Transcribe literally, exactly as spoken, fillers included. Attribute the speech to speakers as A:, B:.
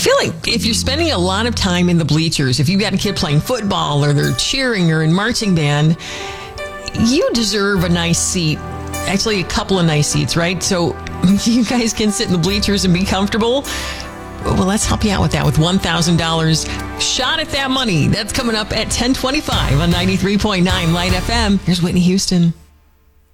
A: feel like if you're spending a lot of time in the bleachers, if you've got a kid playing football or they're cheering or in marching band, you deserve a nice seat. Actually, a couple of nice seats, right? So you guys can sit in the bleachers and be comfortable. Well, let's help you out with that with one thousand dollars shot at that money. That's coming up at ten twenty-five on ninety-three point nine Light F M. Here's Whitney Houston.